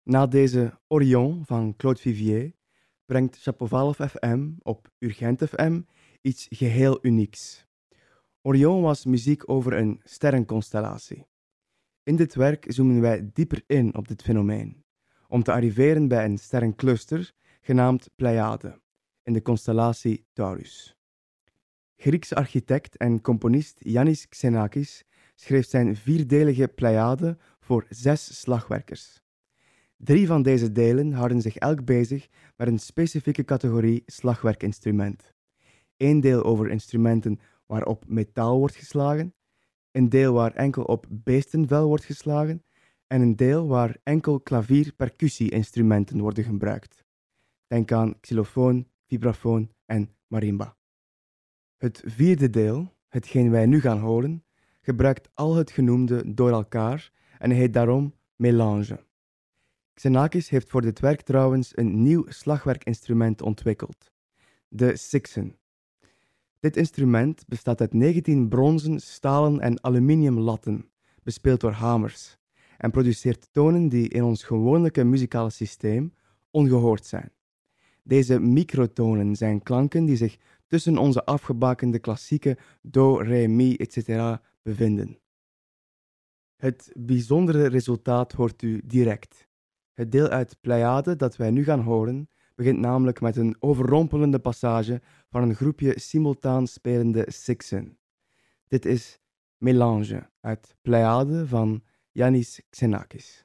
Na deze Orion van Claude Vivier brengt Shapovalov FM op Urgent FM iets geheel unieks. Orion was muziek over een sterrenconstellatie. In dit werk zoomen wij dieper in op dit fenomeen, om te arriveren bij een sterrencluster genaamd Pleiade, in de constellatie Taurus. Griekse architect en componist Yannis Xenakis schreef zijn vierdelige Pleiade voor 6 slagwerkers. 3 van deze delen houden zich elk bezig met een specifieke categorie slagwerkinstrument. 1 deel over instrumenten waarop metaal wordt geslagen, een deel waar enkel op beestenvel wordt geslagen en een deel waar enkel klavier-percussie-instrumenten worden gebruikt. Denk aan xylofoon, vibrafoon en marimba. Het 4e deel, hetgeen wij nu gaan horen, gebruikt al het genoemde door elkaar en heet daarom mélange. Xenakis heeft voor dit werk trouwens een nieuw slagwerkinstrument ontwikkeld, de Sixen. Dit instrument bestaat uit 19 bronzen, stalen en aluminium latten, bespeeld door hamers, en produceert tonen die in ons gewone muzikale systeem ongehoord zijn. Deze microtonen zijn klanken die zich tussen onze afgebakende klassieke do, re, mi, etc. bevinden. Het bijzondere resultaat hoort u direct. Het deel uit Pleiade dat wij nu gaan horen, begint namelijk met een overrompelende passage van een groepje simultaan spelende Sixen. Dit is Mélange uit Pleiade van Yannis Xenakis.